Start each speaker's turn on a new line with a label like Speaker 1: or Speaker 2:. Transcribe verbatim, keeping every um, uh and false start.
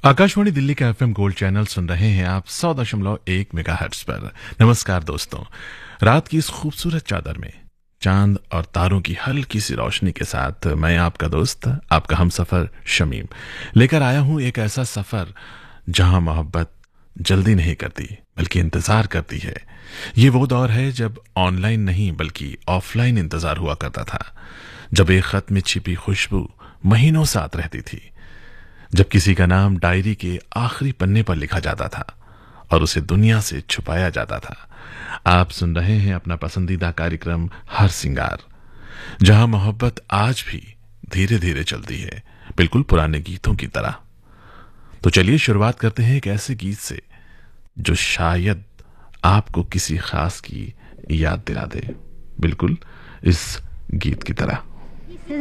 Speaker 1: आकाशवाणी दिल्ली का FM gold channel सुन रहे हैं आप सौ दशमलव एक मेगाहर्ट्ज पर। नमस्कार दोस्तों, रात की इस खूबसूरत चादर में चांद और तारों की हल्की सी रोशनी के साथ मैं आपका दोस्त, आपका हमसफर शमीम लेकर आया हूं एक ऐसा सफर जहां मोहब्बत जल्दी नहीं करती बल्कि इंतजार करती है। ये वो दौर है जब ऑनलाइन नहीं बल्कि ऑफलाइन इंतजार हुआ करता था, जब एक खत में छिपी खुशबू महीनों साथ रहती थी, जब किसी का नाम डायरी के आखिरी पन्ने पर लिखा जाता था और उसे दुनिया से छुपाया जाता था। आप सुन रहे हैं अपना पसंदीदा कार्यक्रम हर सिंगार, जहां मोहब्बत आज भी धीरे धीरे चलती है, बिल्कुल पुराने गीतों की तरह। तो चलिए शुरुआत करते हैं एक ऐसे गीत से जो शायद आपको किसी खास की याद दिला दे, बिल्कुल इस गीत की तरह।